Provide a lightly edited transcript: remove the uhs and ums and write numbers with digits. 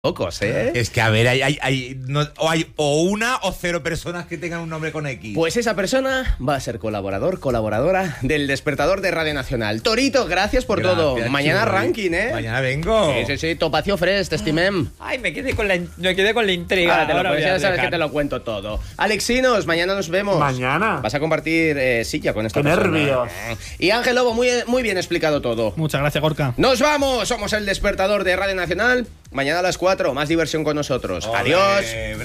Pocos, ¿eh? Es que, a ver, hay una o cero personas que tengan un nombre con X. Pues esa persona va a ser colaboradora del Despertador de Radio Nacional. Torito, gracias por todo. Mañana Xavi. ranking, ¿eh? Mañana vengo. Sí, Topacio Fresh, te estimem. Ay, me quedé con la intriga. Ahora te lo Ahora puedes, voy a ya sabes dejar. que te lo cuento todo. Alexinos, mañana nos vemos. Mañana. Vas a compartir silla con esta Qué persona. nervios. Y Ángel Lobo, muy bien explicado todo. Muchas gracias, Gorka. ¡Nos vamos! Somos el Despertador de Radio Nacional. Mañana a las 4, más diversión con nosotros. Ole. Adiós.